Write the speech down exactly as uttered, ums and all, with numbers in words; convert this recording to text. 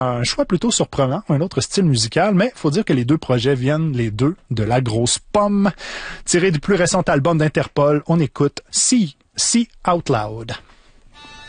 Un choix plutôt surprenant, un autre style musical, mais faut dire que les deux projets viennent les deux de la grosse pomme. Tiré du plus récent album d'Interpol, on écoute See, See Out Loud.